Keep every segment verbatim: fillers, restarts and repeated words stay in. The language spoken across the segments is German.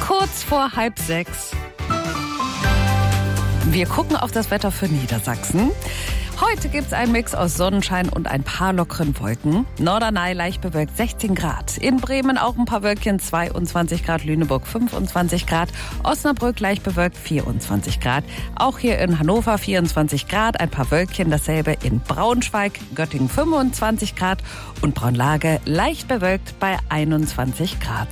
kurz vor halb sechs. Wir gucken auf das Wetter für Niedersachsen. Heute gibt's einen Mix aus Sonnenschein und ein paar lockeren Wolken. Norderney leicht bewölkt sechzehn Grad. In Bremen auch ein paar Wölkchen zweiundzwanzig Grad. Lüneburg fünfundzwanzig Grad. Osnabrück leicht bewölkt vierundzwanzig Grad. Auch hier in Hannover vierundzwanzig Grad. Ein paar Wölkchen. Dasselbe in Braunschweig. Göttingen fünfundzwanzig Grad. Und Braunlage leicht bewölkt bei einundzwanzig Grad.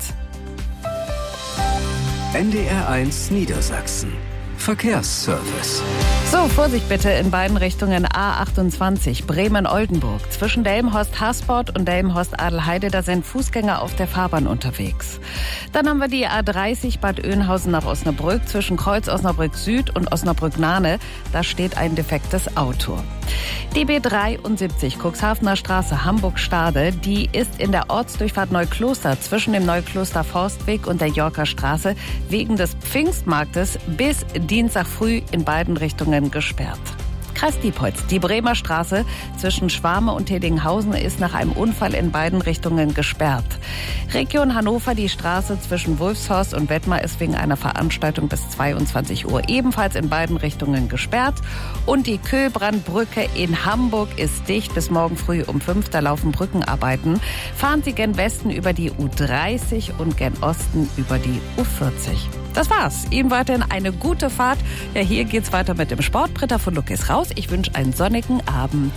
N D R eins Niedersachsen. Verkehrsservice. So, Vorsicht bitte in beiden Richtungen A achtundzwanzig, Bremen-Oldenburg. Zwischen Delmenhorst-Hasport und Delmenhorst-Adelheide, da sind Fußgänger auf der Fahrbahn unterwegs. Dann haben wir die A dreißig Bad Oeynhausen nach Osnabrück, zwischen Kreuz Osnabrück Süd und Osnabrück-Nahne. Da steht ein defektes Auto. Die B dreiundsiebzig, Cuxhavener Straße, Hamburg-Stade, die ist in der Ortsdurchfahrt Neukloster zwischen dem Neukloster Forstweg und der Yorker Straße wegen des Pfingstmarktes bis Dienstag früh in beiden Richtungen gesperrt. Kreis Diepholz. Die Bremer Straße zwischen Schwarme und Tedinghausen ist nach einem Unfall in beiden Richtungen gesperrt. Region Hannover, die Straße zwischen Wulfshorst und Wettmar ist wegen einer Veranstaltung bis zweiundzwanzig Uhr ebenfalls in beiden Richtungen gesperrt. Und die Köhlbrandbrücke in Hamburg ist dicht bis morgen früh um fünf. Da laufen Brückenarbeiten. Fahren Sie gen Westen über die U dreißig und gen Osten über die U vierzig. Das war's. Ihnen weiterhin eine gute Fahrt. Ja, hier geht's weiter mit dem Sport. Britta von Luck ist raus. Ich wünsche einen sonnigen Abend.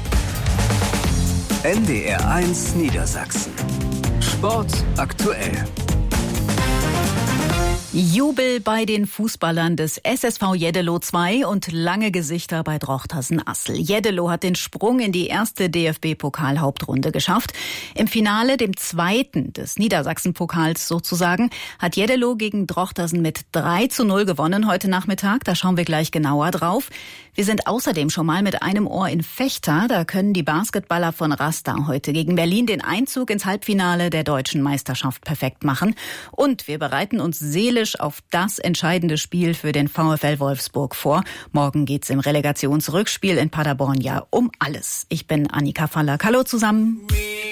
N D R eins Niedersachsen. Sport aktuell. Jubel bei den Fußballern des S S V Jeddelo zwei und lange Gesichter bei Drochtersen-Assel. Jeddelo hat den Sprung in die erste D F B-Pokal-Hauptrunde geschafft. Im Finale, dem zweiten des Niedersachsen-Pokals sozusagen, hat Jeddelo gegen Drochtersen mit drei zu null gewonnen heute Nachmittag. Da schauen wir gleich genauer drauf. Wir sind außerdem schon mal mit einem Ohr in Vechta. Da können die Basketballer von Rasta heute gegen Berlin den Einzug ins Halbfinale der deutschen Meisterschaft perfekt machen. Und wir bereiten uns seelisch auf das entscheidende Spiel für den VfL Wolfsburg vor. Morgen geht's im Relegationsrückspiel in Paderborn ja um alles. Ich bin Annika Fallack. Hallo zusammen.